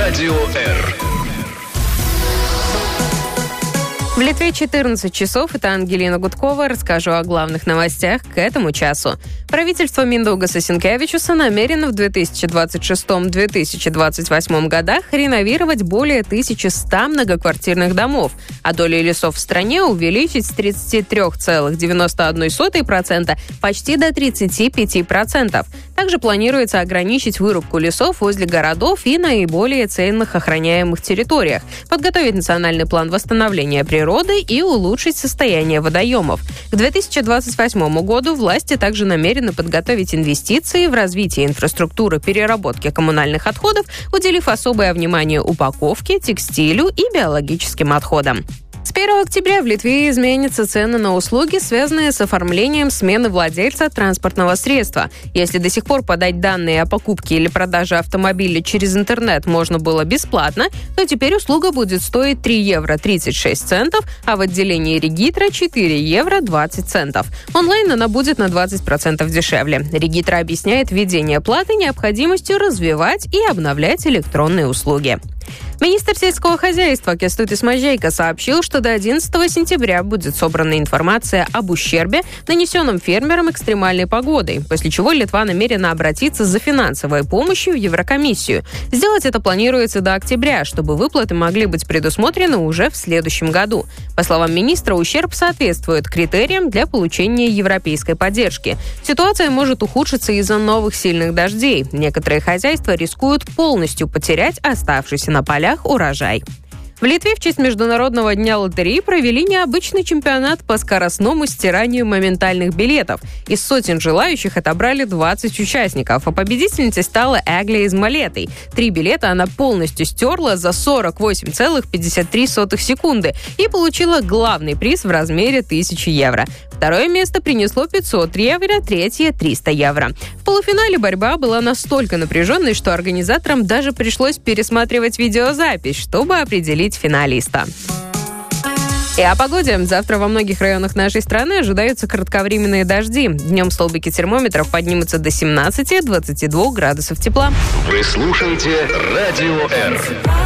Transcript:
Радио Р. В Литве 14 часов. Это Ангелина Гудкова. Расскажу о главных новостях к этому часу. Правительство Миндаугаса Синкевичуса намерено в 2026-2028 годах реновировать более 1100 многоквартирных домов, а долю лесов в стране увеличить с 33,91% почти до 35%. Также планируется ограничить вырубку лесов возле городов и наиболее ценных охраняемых территориях, подготовить национальный план восстановления природы и улучшить состояние водоемов. К 2028 году власти также намерены подготовить инвестиции в развитие инфраструктуры переработки коммунальных отходов, уделив особое внимание упаковке, текстилю и биологическим отходам. С 1 октября в Литве изменятся цены на услуги, связанные с оформлением смены владельца транспортного средства. Если до сих пор подать данные о покупке или продаже автомобиля через интернет можно было бесплатно, то теперь услуга будет стоить 3 евро 36 центов, а в отделении Регитра 4 евро 20 центов. Онлайн она будет на 20% дешевле. Регитра объясняет введение платы необходимостью развивать и обновлять электронные услуги. Министр сельского хозяйства Кястутис Маžeika сообщил, что до 11 сентября будет собрана информация об ущербе, нанесенном фермерам экстремальной погодой, после чего Литва намерена обратиться за финансовой помощью в Еврокомиссию. Сделать это планируется до октября, чтобы выплаты могли быть предусмотрены уже в следующем году. По словам министра, ущерб соответствует критериям для получения европейской поддержки. Ситуация может ухудшиться из-за новых сильных дождей. Некоторые хозяйства рискуют полностью потерять оставшийся на полях урожай. В Литве в честь Международного дня лотереи провели необычный чемпионат по скоростному стиранию моментальных билетов. Из сотен желающих отобрали 20 участников, а победительницей стала Эгле из Малеты. 3 билета она полностью стерла за 48,53 секунды и получила главный приз в размере 1000 евро. Второе место принесло 500 евро, третье – 300 евро. В полуфинале борьба была настолько напряженной, что организаторам даже пришлось пересматривать видеозапись, чтобы определить финалиста. И о погоде. Завтра во многих районах нашей страны ожидаются кратковременные дожди. Днем столбики термометров поднимутся до 17-22 градусов тепла. Вы слушаете Радио Р.